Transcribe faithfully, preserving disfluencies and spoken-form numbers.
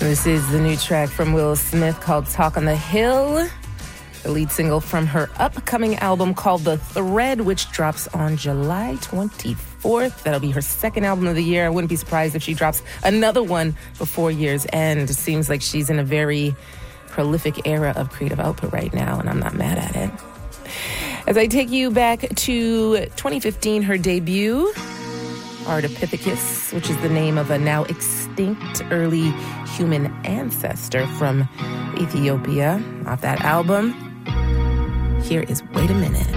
This is the new track from Will Smith called Talk on the Hill, the lead single from her upcoming album called The Thread, which drops on July twenty-fourth. That'll be her second album of the year. I wouldn't be surprised if she drops another one before year's end. It seems like she's in a very prolific era of creative output right now, and I'm not mad at it. As I take you back to twenty fifteen, her debut, Ardipithecus, which is the name of a now extinct early human ancestor from Ethiopia. Off that album, here is Wait a Minute.